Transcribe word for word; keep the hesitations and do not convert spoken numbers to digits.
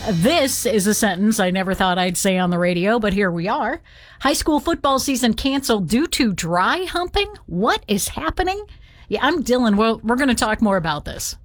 This is a sentence I never thought I'd say on the radio, but here we are. High school football season canceled due to dry humping? What is happening? Yeah, I'm Dylan. Well, we're going to talk more about this.